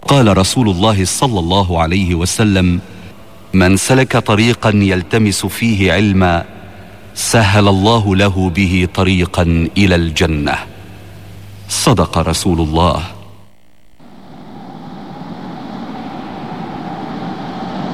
قال رسول الله صلى الله عليه وسلم: من سلك طريقا يلتمس فيه علما سهل الله له به طريقا إلى الجنة. صدق رسول الله.